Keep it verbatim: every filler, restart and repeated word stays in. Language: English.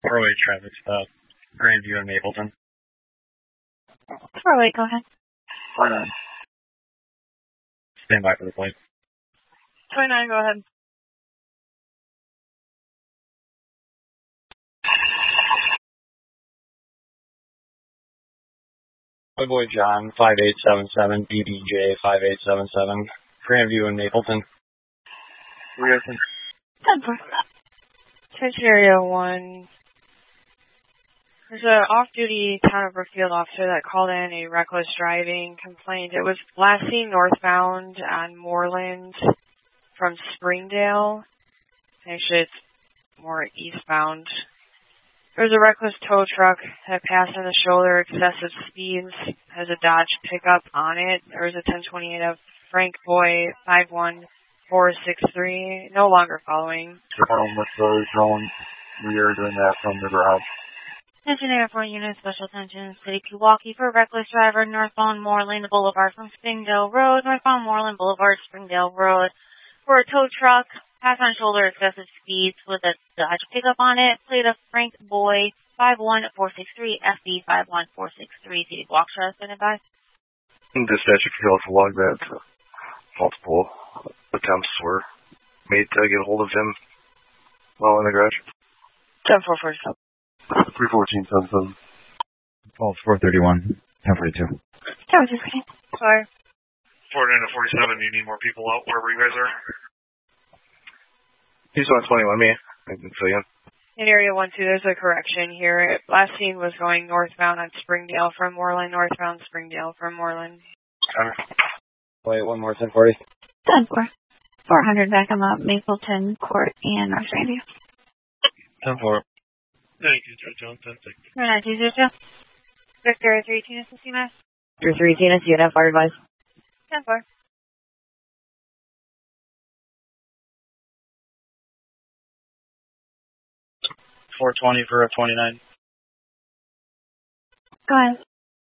four oh eight traffic stop, Grandview and Mapleton. four oh eight, go ahead. twenty-nine. Stand by for the plate. twenty-nine, go ahead. Boy John, five eight seven seven, B B J, five eight seven seven, Grandview and Mapleton. Reopen. ten four. Search area one. There's an off-duty town of Brookfield officer that called in a reckless driving complaint. It was last seen northbound on Moreland from Springdale. Actually, it's more eastbound. There was a reckless tow truck that passed on the shoulder, excessive speeds, has a Dodge pickup on it. There was a ten twenty-eight of Frank Boy, five one four six three, no longer following. Um, with the drone, we are doing that from the garage. Attention Air four Unit, Special Attention, City Pewaukee for reckless driver, northbound Moreland Boulevard from Springdale Road, northbound Moreland Boulevard, Springdale Road, for a tow truck. Pass on shoulder, excessive speeds with a Dodge pickup on it. Plate of Frank Boy, five one four six three, F B five one four six three. City Waukesha, send it by. Dispatch, if you failed to log that, multiple attempts were made to get a hold of him while in the garage. ten four four seven. three fourteen seven seven. Falls four thirty-one, ten forty-two. That was okay. Sorry. forty-nine to forty-seven, you need more people out wherever you guys are? He's on twenty-one, me. I can see him. In area one two, there's a correction here. Last seen was going northbound on Springdale from Moreland, northbound Springdale from Moreland. Okay. Wait, one more, ten forty. ten four. four hundred, back him up, Mapleton Court, and North Grandview. ten four. nine two zero, John, ten six. nine two zero, Joe. Victor, three Tina, C M S. Victor three Tina, C N F, fire advice. ten four. four twenty for a twenty-nine. Go ahead.